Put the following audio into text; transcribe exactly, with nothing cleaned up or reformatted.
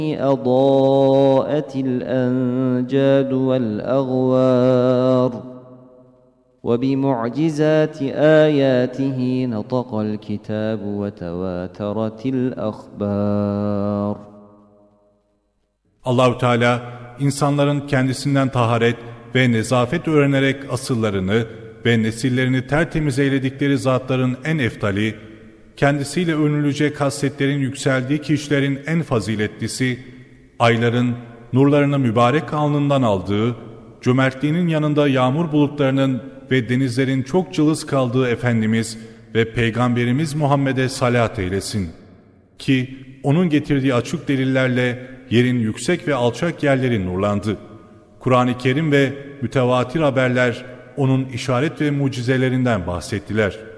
أضاءت الأنجاد والأغوار وبمعجزات آياته نطق الكتاب وتواترت الأخبار. Allah-u Teala insanların kendisinden taharet ve nezafet öğrenerek asıllarını ve nesillerini tertemiz eyledikleri zatların en eftali, kendisiyle övünülecek hasletlerin yükseldiği kişilerin en faziletlisi, ayların nurlarını mübarek alnından aldığı, cömertliğinin yanında yağmur bulutlarının ve denizlerin çok cılız kaldığı Efendimiz ve Peygamberimiz Muhammed'e salat eylesin. Ki onun getirdiği açık delillerle yerin yüksek ve alçak yerleri nurlandı. Kur'an-ı Kerim ve mütevatir haberler onun işaret ve mucizelerinden bahsettiler.